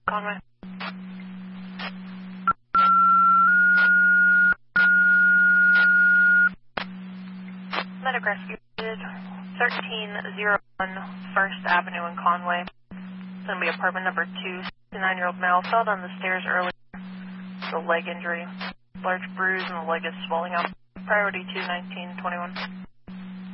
Conway. Medic rescue is 1301 First Avenue in Conway. It's going to be apartment number 2. 69-year-old male fell down the stairs earlier with a leg injury. Large bruise and the leg is swelling up. Priority 21921.